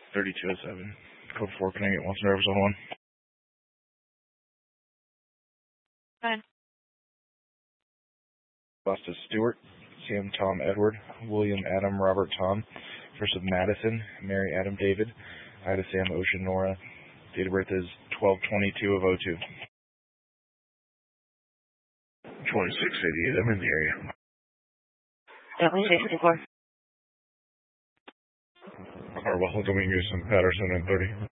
3207. Code 4, can I get Watson Rivers on 1? Fine. Busta Stewart, Sam Tom Edward, William Adam Robert Tom, first of Madison, Mary Adam David, Ida Sam Ocean Nora. Date of birth is 12/22 of 02. 2688, I'm in the area. Yeah, what is it for? Carwell Dominguez and Patterson at 30.